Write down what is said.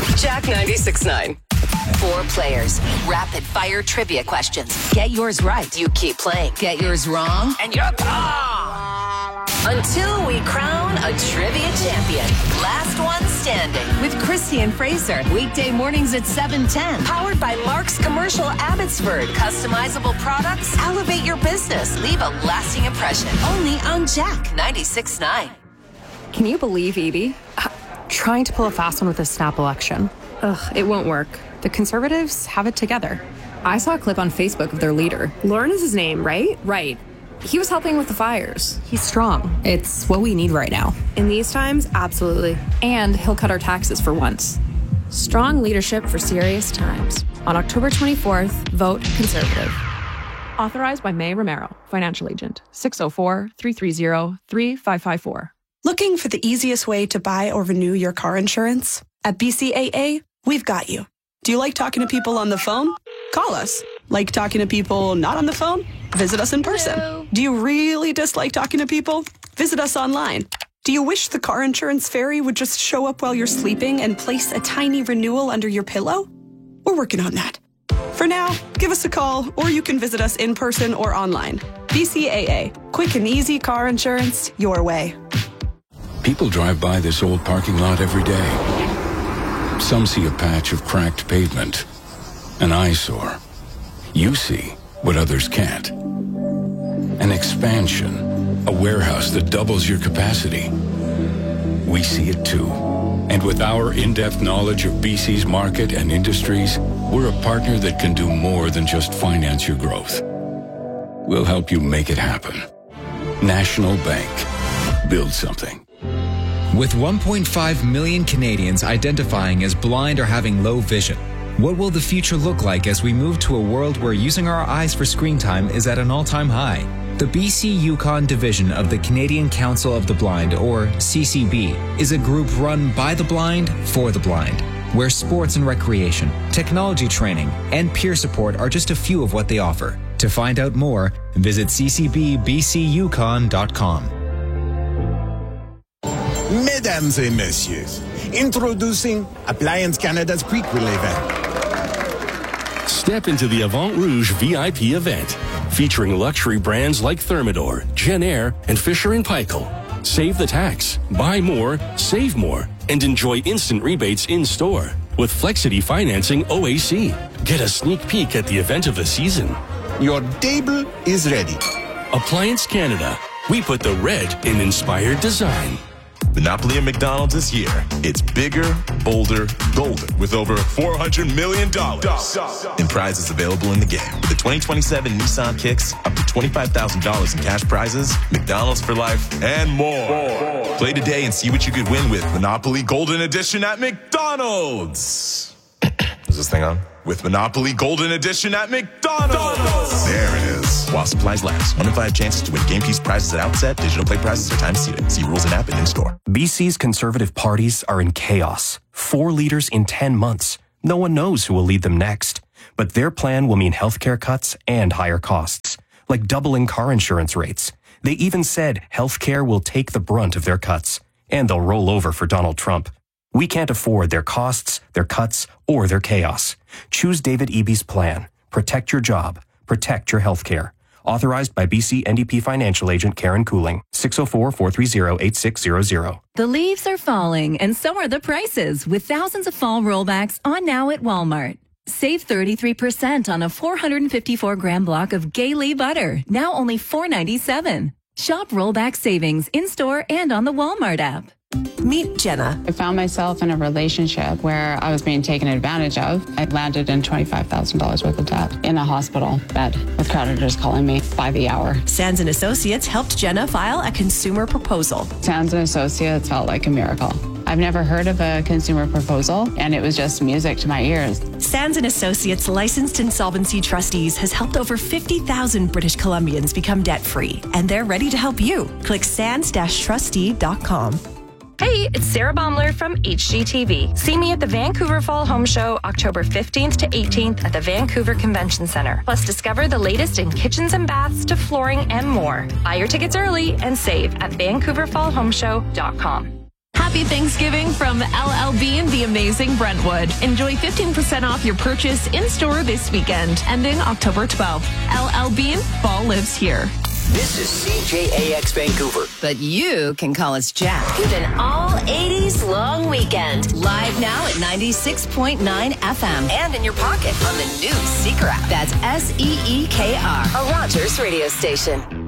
Jack 96.9. 4 players. Rapid fire trivia questions. Get yours right. You keep playing. Get yours wrong. And you're gone. Until we crown a trivia champion. Last one standing. With Christy and Fraser. Weekday mornings at 7:10. Powered by Mark's Commercial Abbotsford. Customizable products. Elevate your business. Leave a lasting impression. Only on Jack 96.9. Can you believe Evie? Trying to pull a fast one with this snap election. Ugh, it won't work. The Conservatives have it together. I saw a clip on Facebook of their leader. Lauren is his name, right? Right. He was helping with the fires. He's strong. It's what we need right now. In these times, absolutely. And he'll cut our taxes for once. Strong leadership for serious times. On October 24th, vote Conservative. Authorized by May Romero, financial agent. 604-330-3554. Looking for the easiest way to buy or renew your car insurance? At BCAA, we've got you. Do you like talking to people on the phone? Call us. Like talking to people not on the phone? Visit us in person. Hello. Do you really dislike talking to people? Visit us online. Do you wish the car insurance fairy would just show up while you're sleeping and place a tiny renewal under your pillow? We're working on that. For now, give us a call or you can visit us in person or online. BCAA. Quick and easy car insurance your way. People drive by this old parking lot every day. Some see a patch of cracked pavement, an eyesore. You see what others can't. An expansion, a warehouse that doubles your capacity. We see it too. And with our in-depth knowledge of BC's market and industries, we're a partner that can do more than just finance your growth. We'll help you make it happen. National Bank. Build something. With 1.5 million Canadians identifying as blind or having low vision, what will the future look like as we move to a world where using our eyes for screen time is at an all-time high? The BC Yukon division of the Canadian Council of the Blind, or CCB, is a group run by the blind for the blind, where sports and recreation, technology training, and peer support are just a few of what they offer. To find out more, visit ccbbcyukon.com. Mesdames et messieurs, introducing Appliance Canada's Prequel event. Step into the Avant Rouge VIP event, featuring luxury brands like Thermador, Genair, and Fisher & Paykel. Save the tax, buy more, save more, and enjoy instant rebates in-store with Flexity Financing OAC. Get a sneak peek at the event of the season. Your table is ready. Appliance Canada. We put the red in inspired design. Monopoly at McDonald's this year. It's bigger, bolder, golden with over $400 million in prizes available in the game. With the 2027 Nissan Kicks, up to $25,000 in cash prizes, McDonald's for life, and more. Play today and see what you could win with Monopoly Golden Edition at McDonald's. Is this thing on? With Monopoly Golden Edition at McDonald's. There it is. While supplies last. 1 in 5 chances to win game piece prizes at outset. Digital play prizes are time seated. See rules and app and in-store. BC's Conservative parties are in chaos. 4 leaders in 10 months. No one knows who will lead them next. But their plan will mean healthcare cuts and higher costs, like doubling car insurance rates. They even said healthcare will take the brunt of their cuts, and they'll roll over for Donald Trump. We can't afford their costs, their cuts, or their chaos. Choose David Eby's plan. Protect your job. Protect your healthcare. Authorized by BC NDP financial agent Karen Cooling. 604-430-8600. The leaves are falling, and so are the prices, with thousands of fall rollbacks on now at Walmart. Save 33% on a 454-gram block of Gaylee butter, now only $4.97. Shop rollback savings in-store and on the Walmart app. Meet Jenna. I found myself in a relationship where I was being taken advantage of. I landed in $25,000 worth of debt in a hospital bed with creditors calling me by the hour. Sands & Associates helped Jenna file a consumer proposal. Sands & Associates felt like a miracle. I've never heard of a consumer proposal, and it was just music to my ears. Sands & Associates licensed insolvency trustees has helped over 50,000 British Columbians become debt-free, and they're ready to help you. Click sands-trustee.com. Hey, it's Sarah Baumler from HGTV. See me at the Vancouver Fall Home Show, October 15th to 18th at the Vancouver Convention Center. Plus, discover the latest in kitchens and baths to flooring and more. Buy your tickets early and save at VancouverFallHomeShow.com. Happy Thanksgiving from LL Bean, the amazing Brentwood. Enjoy 15% off your purchase in-store this weekend, ending October 12th. LL Bean, fall lives here. This is CJAX Vancouver. But you can call us Jack with an all 80s long weekend. Live now at 96.9 FM and in your pocket on the new Seeker app. That's SEEKR, a Rogers radio station.